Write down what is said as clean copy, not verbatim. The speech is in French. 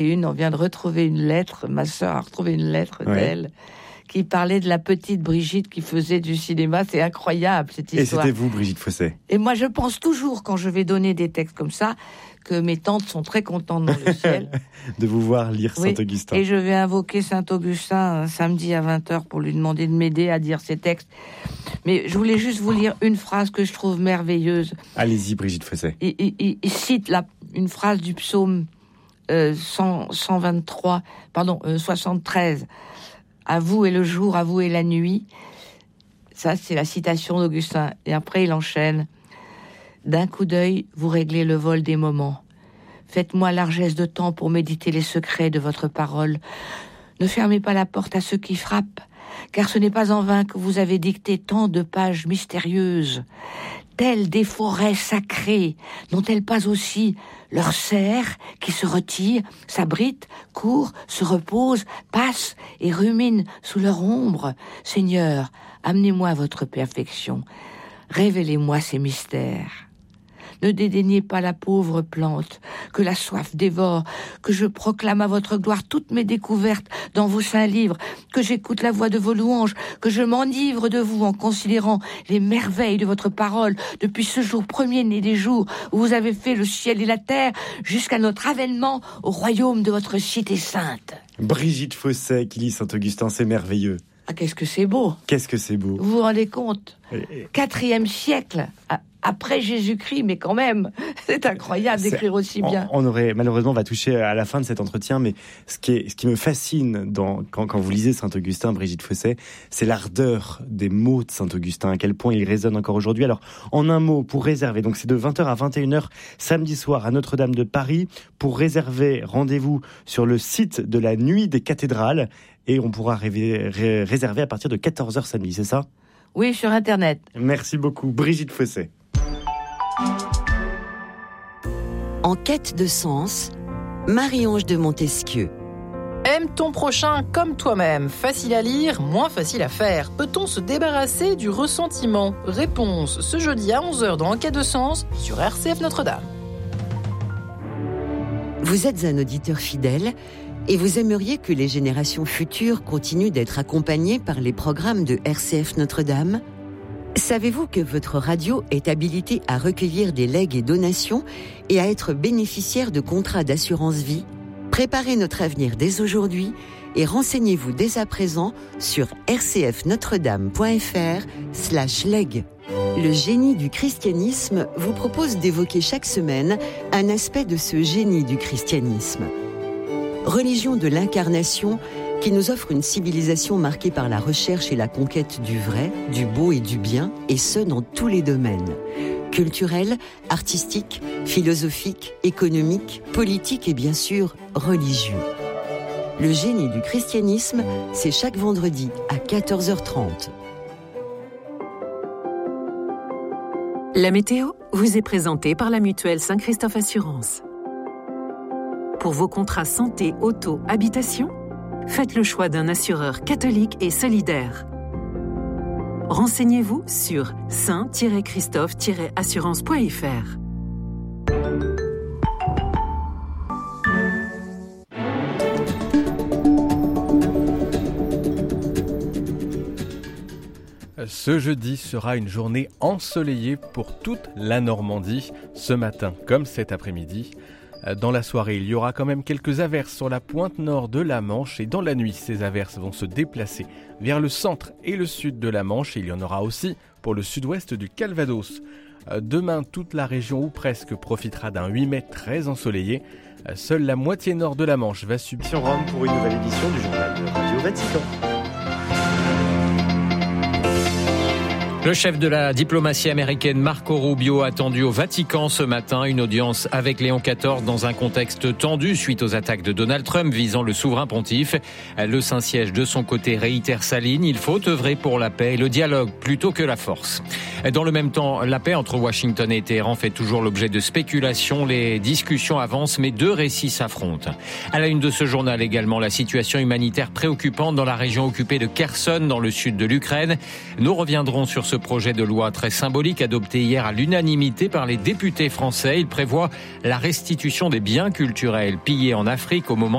On vient de retrouver une lettre, ma sœur a retrouvé une lettre d'elle qui parlait de la petite Brigitte qui faisait du cinéma. C'est incroyable, cette histoire. Et c'était vous, Brigitte Fossey. Et moi, je pense toujours, quand je vais donner des textes comme ça, que mes tantes sont très contentes dans le ciel. De vous voir lire Saint-Augustin. Et je vais invoquer Saint-Augustin samedi à 20h pour lui demander de m'aider à dire ces textes. Mais je voulais juste vous lire une phrase que je trouve merveilleuse. Allez-y, Brigitte Fossey. Il cite une phrase du psaume 73. À vous est le jour, à vous est la nuit. Ça, c'est la citation d'Augustin. Et après, il enchaîne. D'un coup d'œil, vous réglez le vol des moments. Faites-moi largesse de temps pour méditer les secrets de votre parole. Ne fermez pas la porte à ceux qui frappent, car ce n'est pas en vain que vous avez dicté tant de pages mystérieuses. Telles des forêts sacrées, n'ont-elles pas aussi leurs cerfs qui se retirent, s'abritent, courent, se reposent, passent et ruminent sous leur ombre? Seigneur, amenez-moi votre perfection. Révélez-moi ces mystères. Ne dédaignez pas la pauvre plante que la soif dévore, que je proclame à votre gloire toutes mes découvertes dans vos saints livres, que j'écoute la voix de vos louanges, que je m'enivre de vous en considérant les merveilles de votre parole depuis ce jour premier né des jours où vous avez fait le ciel et la terre jusqu'à notre avènement au royaume de votre cité sainte. Brigitte Fossey qui lit Saint-Augustin, c'est merveilleux. Ah, qu'est-ce que c'est beau! Qu'est-ce que c'est beau! Vous vous rendez compte? 4e siècle, après Jésus-Christ, mais quand même, c'est incroyable d'écrire aussi bien. On aurait, malheureusement, on va toucher à la fin de cet entretien, mais ce qui me fascine quand vous lisez Saint-Augustin, Brigitte Fossey, c'est l'ardeur des mots de Saint-Augustin, à quel point ils résonnent encore aujourd'hui. Alors, en un mot, pour réserver, donc c'est de 20h à 21h, samedi soir, à Notre-Dame de Paris. Pour réserver, rendez-vous sur le site de la Nuit des Cathédrales, et on pourra réserver à partir de 14h samedi, c'est ça? Oui, sur Internet. Merci beaucoup, Brigitte Fossey. En quête de sens, Marie-Ange de Montesquieu. Aime ton prochain comme toi-même. Facile à lire, moins facile à faire. Peut-on se débarrasser du ressentiment? Réponse ce jeudi à 11h dans En quête de sens sur RCF Notre-Dame. Vous êtes un auditeur fidèle et vous aimeriez que les générations futures continuent d'être accompagnées par les programmes de RCF Notre-Dame? Savez-vous que votre radio est habilitée à recueillir des legs et donations et à être bénéficiaire de contrats d'assurance vie? Préparez notre avenir dès aujourd'hui et renseignez-vous dès à présent sur rcfnotredame.fr/leg. Le génie du christianisme vous propose d'évoquer chaque semaine un aspect de ce génie du christianisme. Religion de l'incarnation qui nous offre une civilisation marquée par la recherche et la conquête du vrai, du beau et du bien, et ce dans tous les domaines. Culturel, artistique, philosophique, économique, politique et bien sûr religieux. Le génie du christianisme, c'est chaque vendredi à 14h30. La météo vous est présentée par la mutuelle Saint-Christophe Assurance. Pour vos contrats santé, auto, habitation, faites le choix d'un assureur catholique et solidaire. Renseignez-vous sur saint-christophe-assurance.fr. Ce jeudi sera une journée ensoleillée pour toute la Normandie, ce matin comme cet après-midi. Dans la soirée, il y aura quand même quelques averses sur la pointe nord de la Manche et dans la nuit, ces averses vont se déplacer vers le centre et le sud de la Manche et il y en aura aussi pour le sud-ouest du Calvados. Demain, toute la région ou presque profitera d'un 8 mai très ensoleillé. Seule la moitié nord de la Manche va subir. Rome pour une nouvelle édition du journal de Radio Vatican. Le chef de la diplomatie américaine Marco Rubio attendu au Vatican ce matin, une audience avec Léon XIV dans un contexte tendu suite aux attaques de Donald Trump visant le souverain pontife. Le Saint-Siège de son côté réitère sa ligne, il faut œuvrer pour la paix et le dialogue plutôt que la force. Dans le même temps, la paix entre Washington et Téhéran fait toujours l'objet de spéculations, les discussions avancent mais deux récits s'affrontent. À la une de ce journal également, la situation humanitaire préoccupante dans la région occupée de Kherson dans le sud de l'Ukraine. Nous reviendrons sur ce projet de loi très symbolique adopté hier à l'unanimité par les députés français. Il prévoit la restitution des biens culturels pillés en Afrique au moment